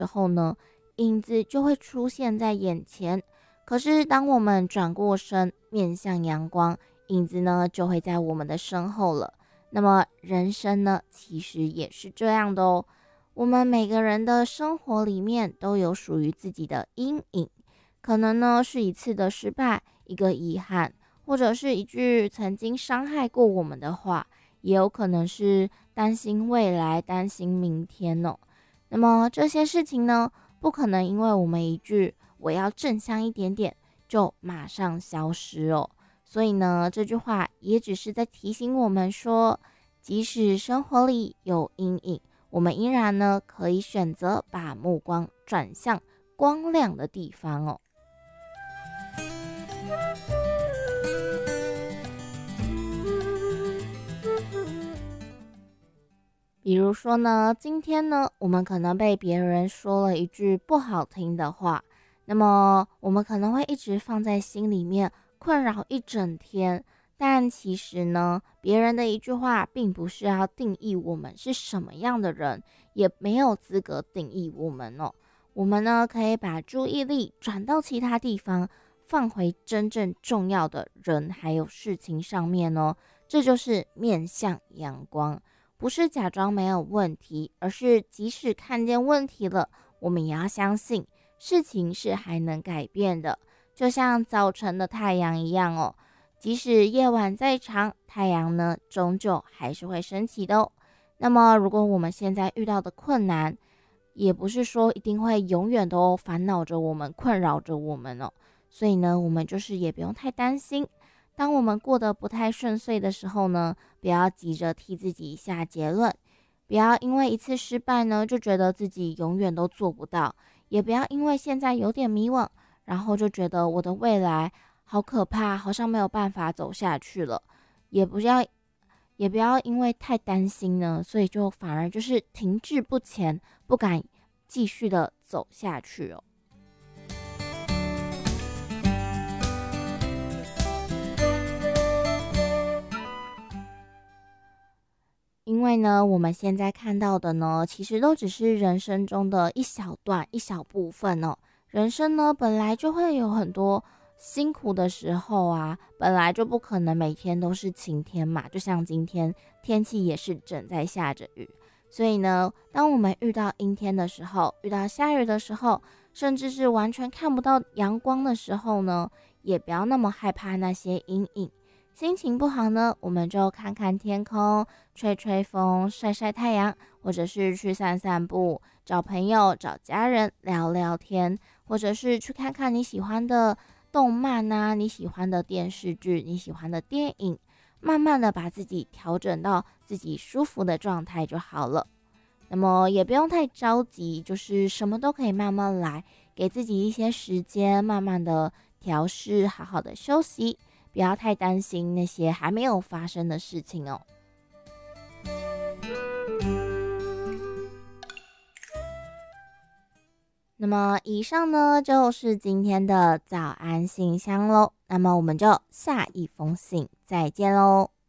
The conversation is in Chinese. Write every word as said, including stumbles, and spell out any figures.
之后呢，影子就会出现在眼前。可是当我们转过身面向阳光，影子呢就会在我们的身后了。那么人生呢，其实也是这样的哦。我们每个人的生活里面都有属于自己的阴影，可能呢是一次的失败，一个遗憾，或者是一句曾经伤害过我们的话，也有可能是担心未来，担心明天哦。那么这些事情呢，不可能因为我们一句我要正向一点点，就马上消失哦。所以呢，这句话也只是在提醒我们说，即使生活里有阴影，我们依然呢可以选择把目光转向光亮的地方哦。比如说呢，今天呢，我们可能被别人说了一句不好听的话，那么我们可能会一直放在心里面，困扰一整天。但其实呢，别人的一句话并不是要定义我们是什么样的人，也没有资格定义我们哦。我们呢，可以把注意力转到其他地方，放回真正重要的人还有事情上面哦。这就是面向阳光。不是假装没有问题，而是即使看见问题了，我们也要相信事情是还能改变的，就像早晨的太阳一样哦。即使夜晚再长，太阳呢终究还是会升起的哦。那么，如果我们现在遇到的困难，也不是说一定会永远都烦恼着我们、困扰着我们哦。所以呢，我们就是也不用太担心。当我们过得不太顺遂的时候呢，不要急着替自己下结论，不要因为一次失败呢，就觉得自己永远都做不到，也不要因为现在有点迷惘，然后就觉得我的未来好可怕，好像没有办法走下去了，也不要也不要因为太担心呢，所以就反而就是停滞不前，不敢继续的走下去哦。因为呢，我们现在看到的呢，其实都只是人生中的一小段、一小部分哦。人生呢，本来就会有很多辛苦的时候啊，本来就不可能每天都是晴天嘛。就像今天天气也是正在下着雨，所以呢，当我们遇到阴天的时候，遇到下雨的时候，甚至是完全看不到阳光的时候呢，也不要那么害怕那些阴影。心情不好呢，我们就看看天空，吹吹风，晒晒太阳，或者是去散散步，找朋友、找家人聊聊天，或者是去看看你喜欢的动漫啊，你喜欢的电视剧，你喜欢的电影，慢慢的把自己调整到自己舒服的状态就好了。那么也不用太着急，就是什么都可以慢慢来，给自己一些时间，慢慢的调试，好好的休息。不要太担心那些还没有发生的事情哦。那么以上呢就是今天的早安信箱喽。那么我们就下一封信再见喽。